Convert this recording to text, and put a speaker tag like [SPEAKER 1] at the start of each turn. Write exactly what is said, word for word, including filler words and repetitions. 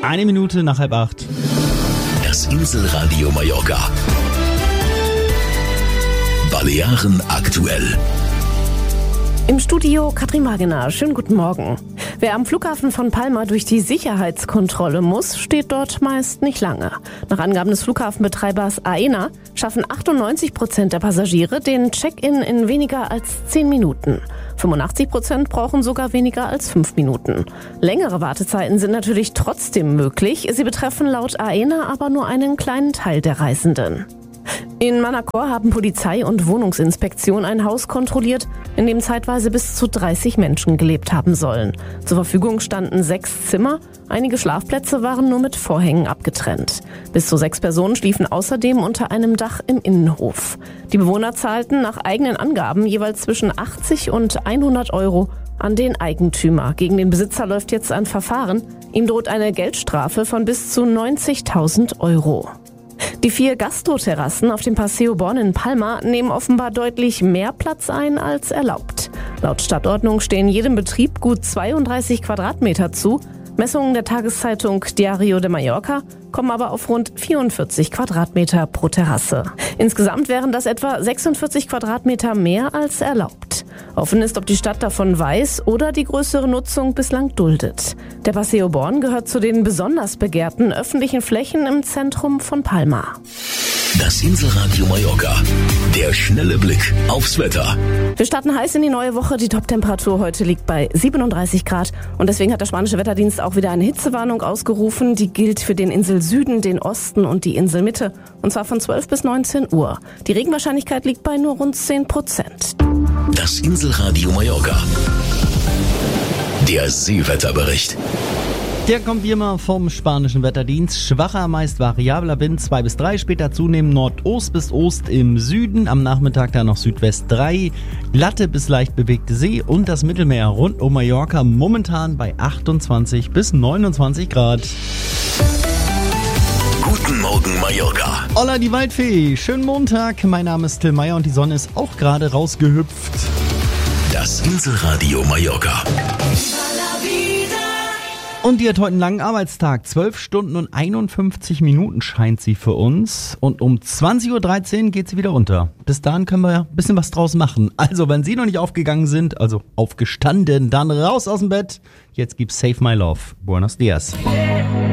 [SPEAKER 1] Eine Minute nach halb acht.
[SPEAKER 2] Das Inselradio Mallorca. Balearen aktuell.
[SPEAKER 3] Im Studio Katrin Wagener. Schönen guten Morgen. Wer am Flughafen von Palma durch die Sicherheitskontrolle muss, steht dort meist nicht lange. Nach Angaben des Flughafenbetreibers Aena schaffen achtundneunzig Prozent der Passagiere den Check-in in weniger als zehn Minuten. fünfundachtzig Prozent brauchen sogar weniger als fünf Minuten. Längere Wartezeiten sind natürlich trotzdem möglich. Sie betreffen laut Aena aber nur einen kleinen Teil der Reisenden. In Manacor haben Polizei und Wohnungsinspektion ein Haus kontrolliert, in dem zeitweise bis zu dreißig Menschen gelebt haben sollen. Zur Verfügung standen sechs Zimmer, einige Schlafplätze waren nur mit Vorhängen abgetrennt. Bis zu sechs Personen schliefen außerdem unter einem Dach im Innenhof. Die Bewohner zahlten nach eigenen Angaben jeweils zwischen achtzig und hundert Euro an den Eigentümer. Gegen den Besitzer läuft jetzt ein Verfahren. Ihm droht eine Geldstrafe von bis zu neunzigtausend Euro. Die vier Gastroterrassen auf dem Paseo Born in Palma nehmen offenbar deutlich mehr Platz ein als erlaubt. Laut Stadtordnung stehen jedem Betrieb gut zweiunddreißig Quadratmeter zu. Messungen der Tageszeitung Diario de Mallorca kommen aber auf rund vierundvierzig Quadratmeter pro Terrasse. Insgesamt wären das etwa sechsundvierzig Quadratmeter mehr als erlaubt. Offen ist, ob die Stadt davon weiß oder die größere Nutzung bislang duldet. Der Paseo Born gehört zu den besonders begehrten öffentlichen Flächen im Zentrum von Palma.
[SPEAKER 2] Das Inselradio Mallorca. Der schnelle Blick aufs Wetter.
[SPEAKER 3] Wir starten heiß in die neue Woche. Die Toptemperatur heute liegt bei siebenunddreißig Grad. Und deswegen hat der spanische Wetterdienst auch wieder eine Hitzewarnung ausgerufen. Die gilt für den Inselsüden, den Osten und die Inselmitte. Und zwar von zwölf bis neunzehn Uhr. Die Regenwahrscheinlichkeit liegt bei nur rund zehn Prozent.
[SPEAKER 2] Das Inselradio Mallorca. Der Seewetterbericht.
[SPEAKER 1] Der kommt wie immer vom spanischen Wetterdienst. Schwacher, meist variabler Wind zwei bis drei, später zunehmend Nordost bis Ost im Süden. Am Nachmittag dann noch Südwest drei, glatte bis leicht bewegte See und das Mittelmeer rund um Mallorca momentan bei achtundzwanzig bis neunundzwanzig Grad.
[SPEAKER 2] Guten Morgen Mallorca.
[SPEAKER 1] Hola die Waldfee, schönen Montag. Mein Name ist Till Meyer und die Sonne ist auch gerade rausgehüpft.
[SPEAKER 2] Das Inselradio Mallorca.
[SPEAKER 1] Und die hat heute einen langen Arbeitstag. zwölf Stunden und einundfünfzig Minuten scheint sie für uns. Und um zwanzig Uhr dreizehn geht sie wieder runter. Bis dahin können wir ja ein bisschen was draus machen. Also, wenn Sie noch nicht aufgegangen sind, also aufgestanden, dann raus aus dem Bett. Jetzt gibt's Save My Love. Buenos Dias.